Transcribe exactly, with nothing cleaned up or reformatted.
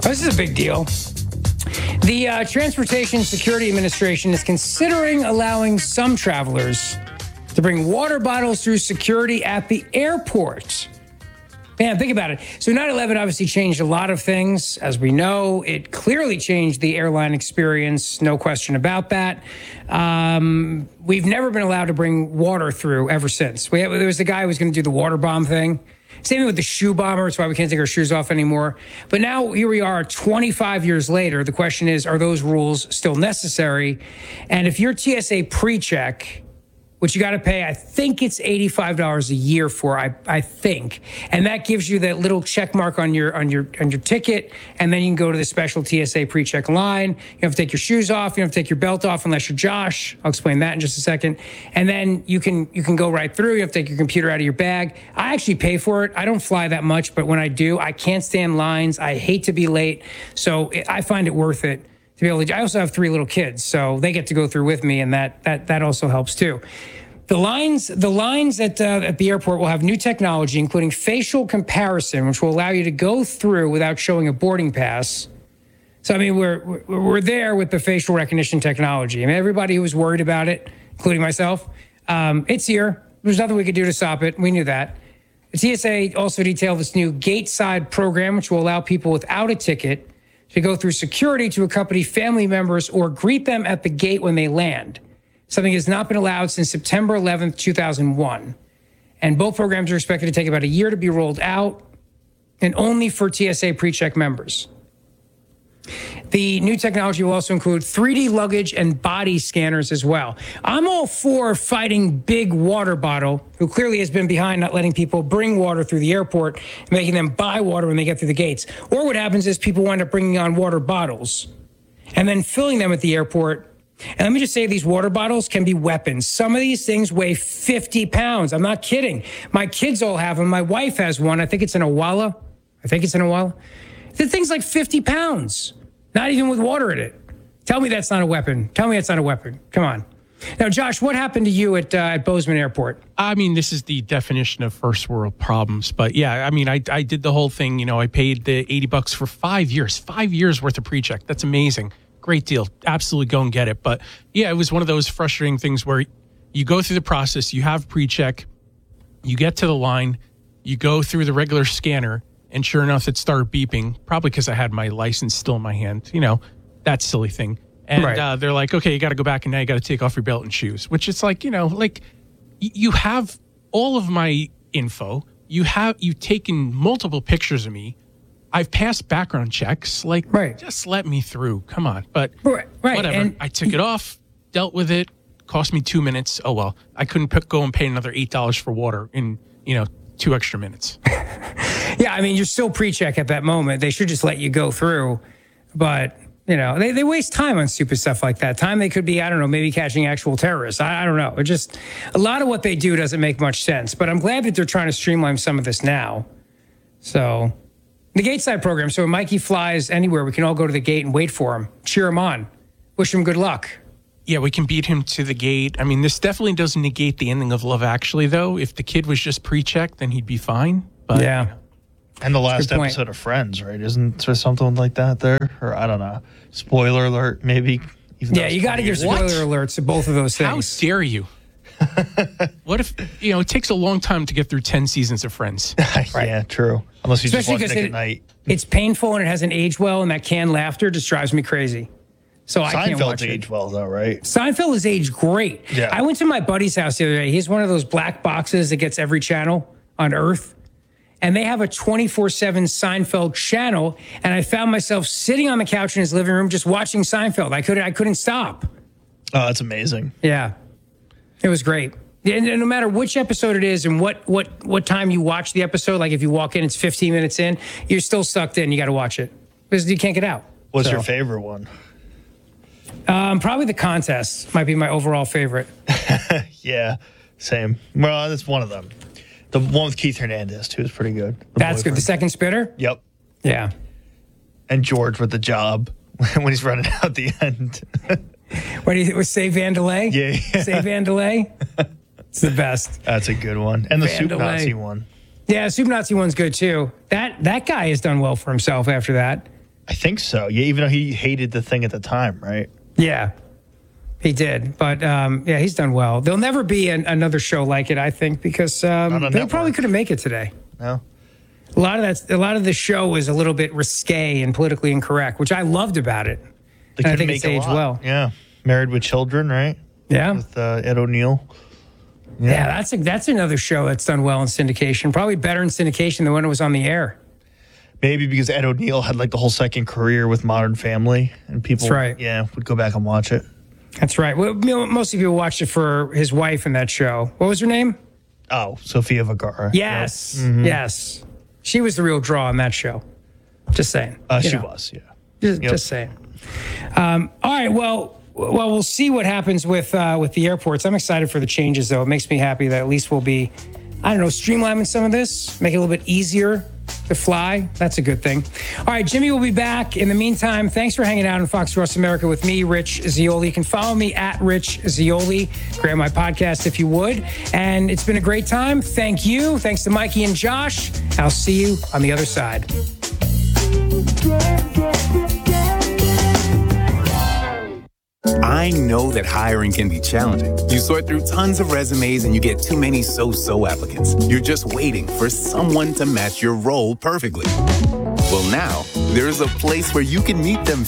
This is a big deal. The uh, Transportation Security Administration is considering allowing some travelers to bring water bottles through security at the airport. Man, think about it. So nine eleven obviously changed a lot of things. As we know, it clearly changed the airline experience. No question about that. Um, we've never been allowed to bring water through ever since. We had, there was the guy who was going to do the water bomb thing. Same thing with the shoe bomber. That's why we can't take our shoes off anymore. But now here we are twenty-five years later. The question is, are those rules still necessary? And if you're T S A pre-check, which you got to pay, I think it's eighty-five dollars a year for, I, I think. And that gives you that little check mark on your on your on your ticket, and then you can go to the special T S A pre-check line. You have to take your shoes off, you have to take your belt off unless you're Josh. I'll explain that in just a second. And then you can you can go right through. You have to take your computer out of your bag. I actually pay for it. I don't fly that much, but when I do, I can't stand lines. I hate to be late. So I find it worth it to be able to. I also have three little kids, so they get to go through with me, and that that that also helps too. The lines, the lines at, uh, at the airport will have new technology, including facial comparison, which will allow you to go through without showing a boarding pass. So, I mean, we're, we're, we're there with the facial recognition technology. I mean, everybody who was worried about it, including myself, um, it's here. There's nothing we could do to stop it. We knew that. The T S A also detailed this new gate side program, which will allow people without a ticket to go through security to accompany family members or greet them at the gate when they land. Something has not been allowed since September eleventh, two thousand one. And both programs are expected to take about a year to be rolled out, and only for T S A pre-check members. The new technology will also include three D luggage and body scanners as well. I'm all for fighting Big Water Bottle, who clearly has been behind not letting people bring water through the airport, making them buy water when they get through the gates. Or what happens is people wind up bringing on water bottles and then filling them at the airport. And let me just say, these water bottles can be weapons. Some of these things weigh fifty pounds. I'm not kidding. My kids all have them. My wife has one. I think it's an Awala. I think it's an Awala. The thing's like fifty pounds, not even with water in it. Tell me that's not a weapon. Tell me that's not a weapon. Come on. Now, Josh, what happened to you at, uh, at Bozeman Airport? I mean, this is the definition of first world problems. But yeah, I mean, I, I did the whole thing. You know, I paid the eighty bucks for five years, five years worth of pre-check. That's amazing. Great deal. Absolutely go and get it. But yeah, it was one of those frustrating things where you go through the process, you have pre-check, you get to the line, you go through the regular scanner, and sure enough, it started beeping, probably because I had my license still in my hand, you know, that silly thing. And right. uh, they're like, okay, you got to go back and now you got to take off your belt and shoes, which it's like, you know, like y- you have all of my info. You have, you've taken multiple pictures of me. I've passed background checks. Like, right. just let me through. Come on. But right, right. whatever. And I took it off, dealt with it, cost me two minutes. Oh, well, I couldn't p- go and pay another eight dollars for water in, you know, two extra minutes. Yeah, I mean, you're still pre-check at that moment. They should just let you go through. But, you know, they, they waste time on stupid stuff like that. Time they could be, I don't know, maybe catching actual terrorists. I, I don't know. It just, a lot of what they do doesn't make much sense. But I'm glad that they're trying to streamline some of this now. So... the gate side program. So when Mikey flies anywhere, we can all go to the gate and wait for him, cheer him on, wish him good luck. Yeah, we can beat him to the gate. I mean, this definitely doesn't negate the ending of Love Actually, though. If the kid was just pre-checked, then he'd be fine. But, yeah. You know. And the last episode of Friends, right? Isn't there something like that there? Or I don't know. Spoiler alert, maybe. Even yeah, you got to give spoiler what? alerts to both of those things. How dare you? What if, you know, it takes a long time to get through ten seasons of Friends. Right. Yeah, true. Unless you Especially just watch Nick it, at Night. It's painful and it hasn't aged well, and that canned laughter just drives me crazy. So I can't watch it. Seinfeld's aged well, though, right? Seinfeld has aged great. Yeah. I went to my buddy's house the other day. He's one of those black boxes that gets every channel on Earth. And they have a twenty-four seven Seinfeld channel. And I found myself sitting on the couch in his living room just watching Seinfeld. I couldn't, I couldn't stop. Oh, that's amazing. Yeah. It was great. And no matter which episode it is and what what what time you watch the episode, like if you walk in, it's fifteen minutes in, you're still sucked in. You got to watch it because you can't get out. What's so. your favorite one? Um, probably The Contest might be my overall favorite. Yeah, same. Well, that's one of them. The one with Keith Hernandez, too, is pretty good. The That's boyfriend. good. The Second Spitter? Yep. Yeah. And George with the job when he's running out the end. What do you think? Was Say Vandelay? Yeah. yeah. Say Vandelay? It's the best. That's a good one. And the Soup Nazi one. Yeah, Soup Nazi one's good, too. That that guy has done well for himself after that. I think so. Yeah, even though he hated the thing at the time, right? Yeah, he did. But um, yeah, he's done well. There'll never be an, another show like it, I think, because um, they network. probably couldn't make it today. No. A lot of that, a lot of the show was a little bit risque and politically incorrect, which I loved about it. They And I could think make it's a aged lot. well. Yeah. Married with Children, right? Yeah. With uh, Ed O'Neill. Yeah, yeah that's a, that's another show that's done well in syndication. Probably better in syndication than when it was on the air. Maybe because Ed O'Neill had like the whole second career with Modern Family, and people, That's right. yeah, would go back and watch it. That's right. Well, you know, most people watched it for his wife in that show. What was her name? Oh, Sofia Vergara. Yes, Yep. Mm-hmm. yes. She was the real draw on that show. Just saying. Uh, You she know, was, yeah. Just, Yep. just saying. Um, all right. Well, well, we'll see what happens with uh, with the airports. I'm excited for the changes, though. It makes me happy that at least we'll be, I don't know, streamlining some of this, make it a little bit easier to fly. That's a good thing. All right, Jimmy will be back. In the meantime, thanks for hanging out on Fox Sports America with me, Rich Zeoli. You can follow me at Rich Zeoli. Grab my podcast if you would. And it's been a great time. Thank you. Thanks to Mikey and Josh. I'll see you on the other side. I know that hiring can be challenging. You sort through tons of resumes and you get too many so-so applicants. You're just waiting for someone to match your role perfectly. Well, now, there's a place where you can meet them